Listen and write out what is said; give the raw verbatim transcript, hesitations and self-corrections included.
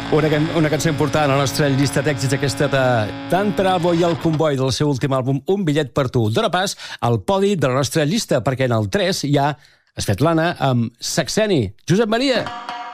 Una, can una cançó important a la nostra llista d'èxits, aquesta de Dan Peralbo i el Comboi del seu últim àlbum Un bitllet per tu. Dóna pas al podi de la nostra llista, perquè en el tres hi ha Svetlana amb Saxeni. Josep Maria.